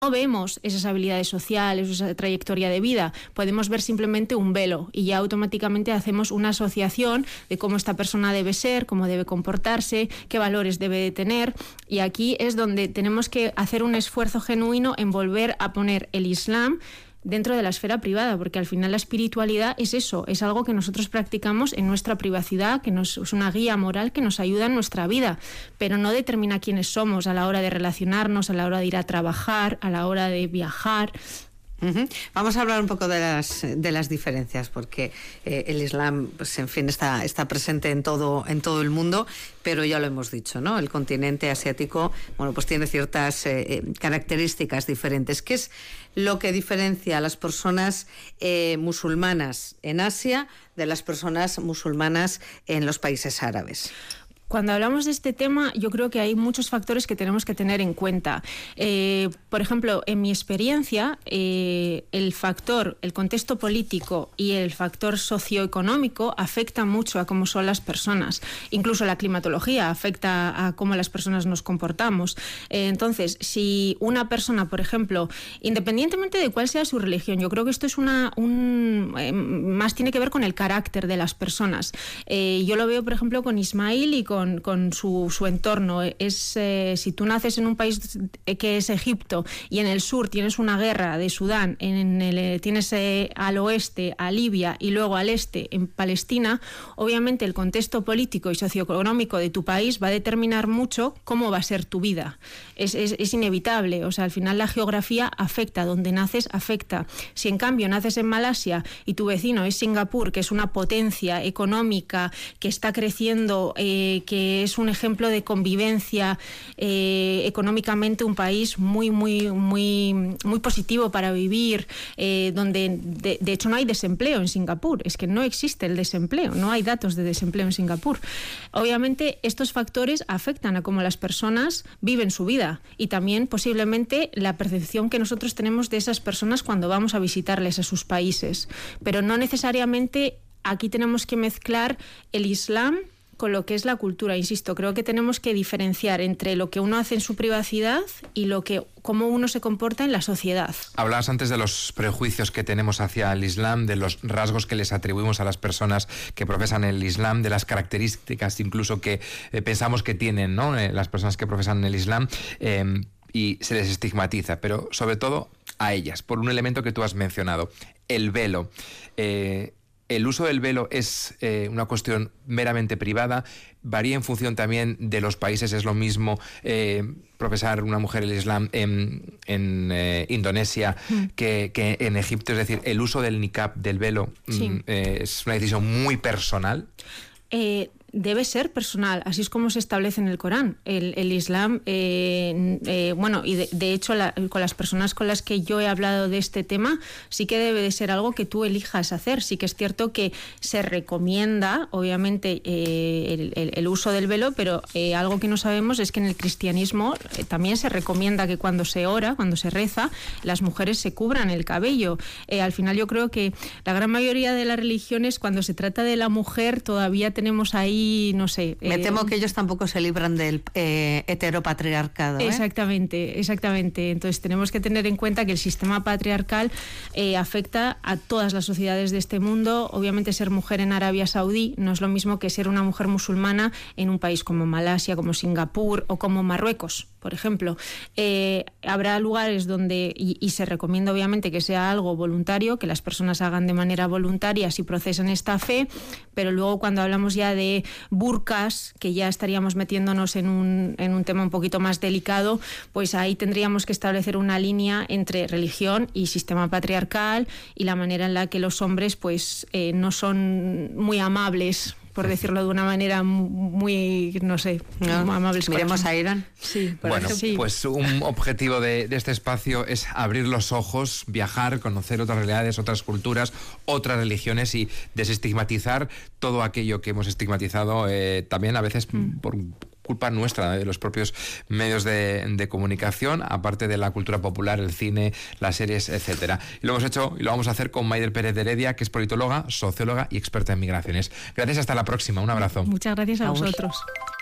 no vemos esas habilidades sociales, esa trayectoria de vida, podemos ver simplemente un velo y ya automáticamente hacemos una asociación de cómo esta persona debe ser, cómo debe comportarse, qué valores debe de tener, y aquí es donde tenemos que hacer un esfuerzo genuino en volver a poner el Islam dentro de la esfera privada, porque al final la espiritualidad es eso, es algo que nosotros practicamos en nuestra privacidad, que es una guía moral que nos ayuda en nuestra vida, pero no determina quiénes somos a la hora de relacionarnos, a la hora de ir a trabajar, a la hora de viajar. Vamos a hablar un poco de las diferencias, porque el Islam, pues en fin, está presente en todo el mundo, pero ya lo hemos dicho, ¿no? El continente asiático, bueno, pues tiene ciertas características diferentes. ¿Qué es lo que diferencia a las personas musulmanas en Asia de las personas musulmanas en los países árabes? Cuando hablamos de este tema, yo creo que hay muchos factores que tenemos que tener en cuenta. Por ejemplo, en mi experiencia, el contexto político y el factor socioeconómico afectan mucho a cómo son las personas. Incluso la climatología afecta a cómo las personas nos comportamos. Entonces, si una persona, por ejemplo, independientemente de cuál sea su religión, yo creo que esto es más tiene que ver con el carácter de las personas. Yo lo veo, por ejemplo, con Ismail y con su entorno. Si tú naces en un país que es Egipto y en el sur tienes una guerra de Sudán, tienes al oeste a Libia y luego al este en Palestina, obviamente el contexto político y socioeconómico de tu país va a determinar mucho cómo va a ser tu vida. Es inevitable, o sea, al final la geografía afecta, donde naces afecta. Si en cambio naces en Malasia y tu vecino es Singapur, que es una potencia económica que está creciendo, que es un ejemplo de convivencia, económicamente un país muy positivo para vivir, donde de hecho no hay desempleo en Singapur, es que no existe el desempleo, no hay datos de desempleo en Singapur. Obviamente estos factores afectan a cómo las personas viven su vida y también posiblemente la percepción que nosotros tenemos de esas personas cuando vamos a visitarles a sus países, pero no necesariamente aquí tenemos que mezclar el Islam con lo que es la cultura. Insisto, creo que tenemos que diferenciar entre lo que uno hace en su privacidad y cómo uno se comporta en la sociedad. Hablabas antes de los prejuicios que tenemos hacia el Islam, de los rasgos que les atribuimos a las personas que profesan el Islam, de las características incluso que pensamos que tienen, ¿no? Las personas que profesan el Islam, y se les estigmatiza, pero sobre todo a ellas, por un elemento que tú has mencionado, el velo. El uso del velo es una cuestión meramente privada, varía en función también de los países. Es lo mismo profesar una mujer el Islam en Indonesia que en Egipto. Es decir, el uso del niqab, del velo, es una decisión muy personal. Debe ser personal, así es como se establece en el Corán. El Islam, y de hecho con las personas con las que yo he hablado de este tema, sí que debe de ser algo que tú elijas hacer. Sí que es cierto que se recomienda, obviamente, el uso del velo, pero algo que no sabemos es que en el cristianismo también se recomienda que cuando se ora, cuando se reza, las mujeres se cubran el cabello. Al final yo creo que la gran mayoría de las religiones, cuando se trata de la mujer, todavía tenemos ahí, no sé. Me temo que ellos tampoco se libran del heteropatriarcado. Exactamente. Entonces tenemos que tener en cuenta que el sistema patriarcal afecta a todas las sociedades de este mundo. Obviamente ser mujer en Arabia Saudí no es lo mismo que ser una mujer musulmana en un país como Malasia, como Singapur o como Marruecos, por ejemplo. Habrá lugares donde, y se recomienda obviamente que sea algo voluntario, que las personas hagan de manera voluntaria si procesan esta fe, pero luego cuando hablamos ya de burkas, que ya estaríamos metiéndonos en un tema un poquito más delicado, pues ahí tendríamos que establecer una línea entre religión y sistema patriarcal y la manera en la que los hombres pues no son muy amables, por decirlo de una manera muy, no sé, muy amables. Miremos a Irán. Sí, bueno, sí. Pues un objetivo de este espacio es abrir los ojos, viajar, conocer otras realidades, otras culturas, otras religiones y desestigmatizar todo aquello que hemos estigmatizado también a veces por culpa nuestra, de los propios medios de comunicación, aparte de la cultura popular, el cine, las series, etcétera. Y lo hemos hecho y lo vamos a hacer con Maider Pérez de Heredia, que es politóloga, socióloga y experta en migraciones. Gracias, hasta la próxima. Un abrazo. Muchas gracias a vosotros.